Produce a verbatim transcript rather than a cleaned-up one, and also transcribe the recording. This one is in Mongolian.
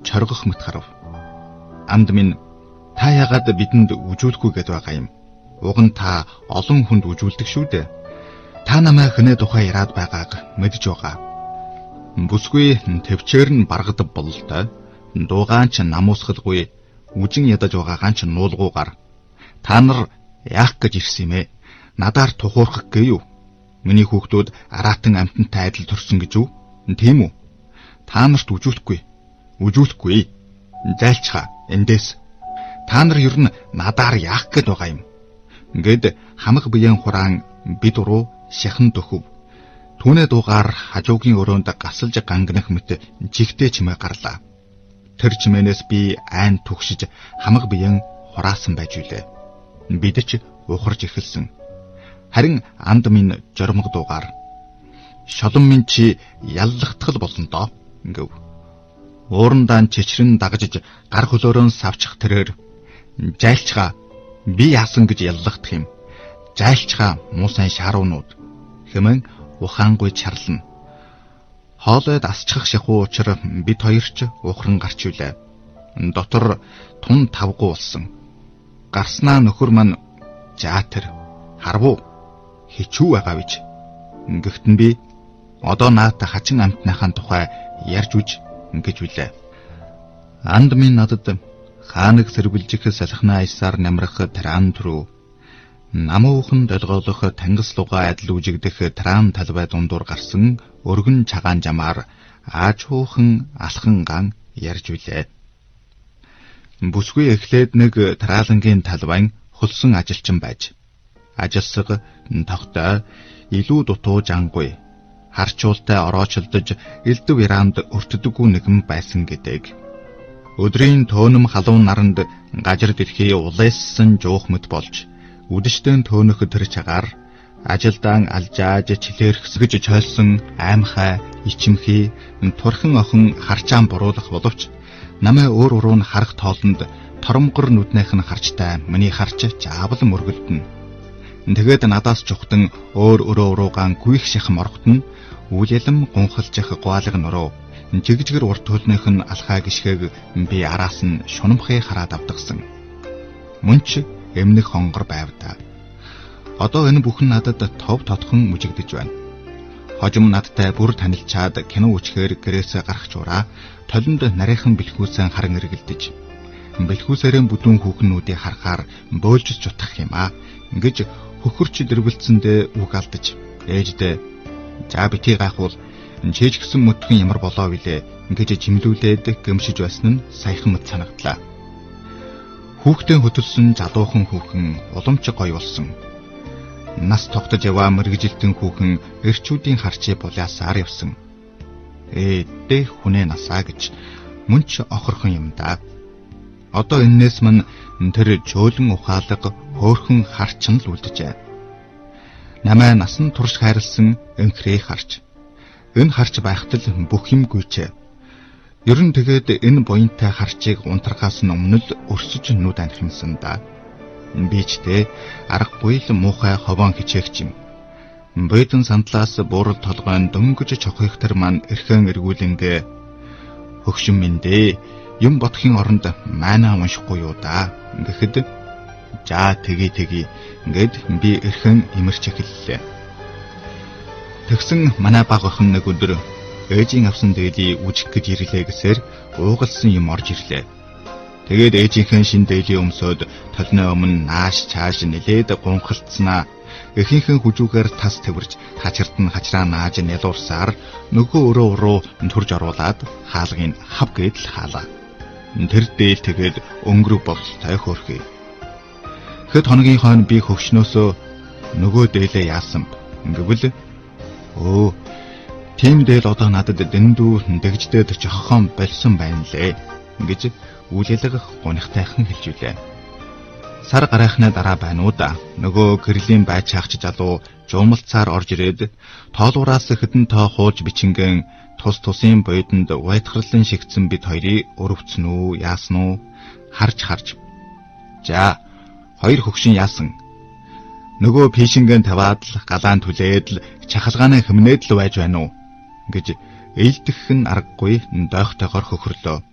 чоргох мэт харав. Анд минь та яагаад бидэнд үжүүлэхгүй гээд байгаа юм? Уг нь та олон хүнд үжүүлдэг шүү дээ. Та намайг хинэ тухай яриад байгааг мэдж байгаа. Бүсгүй төвчээр нь баргадав бололтой. Дуугаан ч намуусгалгүй үжин ядаж байгаагаан ч нуулгуугаар. Та нар яах гэж ирсэн юм ээ? Надаар тухуурхах гээв. Миний хүүхдүүд араатан амтантай адил төрсөн гэж үү? Тийм үү? Та нарт үжүүлэхгүй. Үжүүлэхгүй. Зайлчхаа эндээс. Та нар ер нь надаар яах гээд байгаа юм? Ингээд хамаг биеийн хураан бид руу шахан дөхөв. Түүнээ дуугаар хажуугийн өрөөнд гасалж гангнах мэт жигтэй чимээ гарлаа. Тэр чимээнээс би айн түгшиж хамаг биеийн хураасан байж үлээ. Бид ч ухарж эхэлсэн. Харин анд минь жормог дуугаар шолон минь чи яллахдах болно доо гэв. Уурандаа чичрэн дагажж гар хөлөөрөө савчих тэрээр жайлчгаа би яасан гэж яллахдах юм. Жайлчгаа муу сайн шааруунууд хэмээн ухаангүй чарлана. Хоолойд асчих шахуу учраа бид хоёр ч ухран гарч үлээ. Дотор тун тавгүй болсон. Гарснаа нөхөр маань жаа тэр харвуу хичүү байгаа бич. Гэхдээ би одоо наата хачин амтныхаа тухай ярьж үж ингэж үлээ. Анд минь надад хааныг сэргэлжих салхинаа исаар намрах таран түрүү. Намуухан долгоолох тангас луга адил үжигдэх таран талбай дундуур гарсан өргөн цагаан жамаар аажуухан алхан ган ярьж үлээ. Бүсгүй эхлээд нэг тараалангийн талбайн хөлсөн ажилчин байж. Ажилсаг тогтой илүү дутуу жангүй харчуултай ороочилдож элдв иранд өртдөггүй нэгэн байсан гэдэг. Өдрийн төөнөм халуун наранд гажир дэлхий улайссан жуух мэт болж үдэштэн төөнөх тэр чагаар ажилдаан алжааж чилэрхсгэж чойлсон аймхай ичимхий турхан охин харчаан буруулах боловч намайг өөр уруу нь харах тоолонд торомгор нүднийх нь харчтай миний харч заавал мөргөлдөнө. Тэгээд надаас чухтан өөр өрөө уруугаан гүйх шахам орхотно үлэлэм гунхалжих гуалга нуруу жигжгэр урт хөлнийх нь алхаа гიშгээг би араас нь шунамхыг хараад авдагсан. Мөнч эмнэх хонгор байв та. Одоо энэ бүхэн надад тов тотхон мүжигдэж байна. Хожим надтай бүр танилцаад кино үчхээр гэрээсээ гарах чураа толинд нарийнхан бэлхүүсэн харан эргэлдэж. Бэлхүүсээрэн бүдүүн хүүхнүүдийг харахаар боолжс чутах юм аа. Ингэж хөхөрч дэрвэлцэндээ үг алдаж ээждээ за битгий гайхвал чийж гисэн мөтгөн ямар болоо вилээ ингэж жимлүүлээд гэмшиж байсан нь саяхан мэт санагдлаа. Хүүхдээ хөтөлсөн залуухан хүүхэн уламж гоё болсон. Нас тогтож яваа мэрэгжилтэн хүүхэн эрчүүдийн харчээ булаасаар явсан. Ээ дэ хүнээ насаа гэж мөнч охорхон юм да. Одоо эннээс мань тэр жөөлөн ухаалга хөөхөн харчин л үлдэжээ. Намаа насан турш хайрлсан энхрээ харч. Энэ харч байхад л бүх юм гүйчээ. Ер нь тэгээд энэ буянтай харчийг унтрахаас өмнө л өрсөж нүд анхимсан да. Би ч тэ аргагүй л муухай ховон хичээгч юм. Бэдэн сандлаас буурал толгойн дөнгөж чохих тэр маань эрхэн эргүүлэнгээ хөгшин минь дээ. Юм бодхийн оронд маанаа уншихгүй юу да. Гэхэд жаа тгий тгий ингээд би эрхэн имэрч эхэллээ. Тэгсэн манай баг охин нэг өдөр ээжийн авсан дээлийг үжих гэж ирлээ гэсээр уугалсан юм орж ирлээ. Тэгээд ээжийнхэн шин дээлийг өмсөөд толны өмнө нааш чааш нилээд гунхалцснаа. Эхийнхэн хүжүүгээр тас тэрвэрж хачирт нь хачраа нааж нялуурсаар нөгөө өрөө өрөө төрж оруулаад хаалгыг хав гэдэл хаалаа. Тэр дээл тэгээд өнгөрөв бололтой хөөрхий. Хэд хоногийн хойно би хөвшнөөсөө нөгөө дээлээ яасан гэвэл өө тийм дээл одоо надад дэндүү дэгждээд жоххон болсон байна лээ гэж үлэлэг гунигтайхан хэлж үлээ. Сар гарайхны дараа байна уу да. Нөгөө гэрлийн байж хаагч залуу жуумалцаар орж ирээд тоолуураас хэдэн тоо хууж бичингэн тус тусын бойдонд вайтгарлан шигдсэн бид хоёрыг өрөвцөн үү яасан уу харж харж. За хоёр хөгшин яасан. Нөгөө пишингэн таваад л галаан түлээд л чахалгааны хэмнээд л байж байна уу гэж ээлдэх нь аргагүй дойхтойгоор хөхрлөө.